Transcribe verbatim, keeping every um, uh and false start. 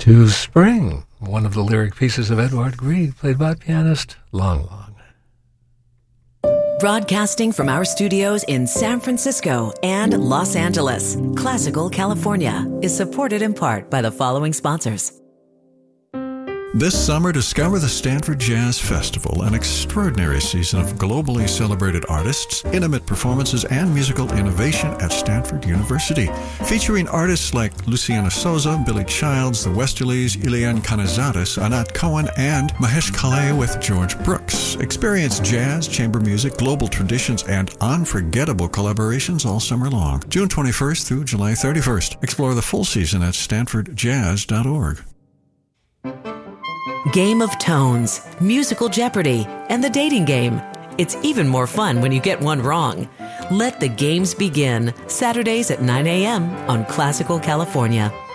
to Spring, one of the lyric pieces of Edward Grieg, played by pianist Long Long. Broadcasting from our studios in San Francisco and Los Angeles, Classical California is supported in part by the following sponsors. This summer, discover the Stanford Jazz Festival, an extraordinary season of globally celebrated artists, intimate performances, and musical innovation at Stanford University. Featuring artists like Luciana Souza, Billy Childs, the Westerlies, Ileana Canizares, Anat Cohen, and Mahesh Kale with George Brooks. Experience jazz, chamber music, global traditions, and unforgettable collaborations all summer long. June twenty-first through July thirty-first. Explore the full season at stanford jazz dot org. Game of Tones, Musical Jeopardy, and the dating game. It's even more fun when you get one wrong. Let the games begin, Saturdays at nine a.m. on Classical California.